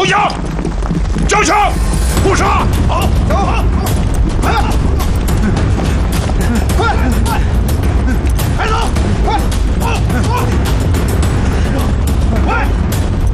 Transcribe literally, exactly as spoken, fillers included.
投降！交枪！不杀！好，走！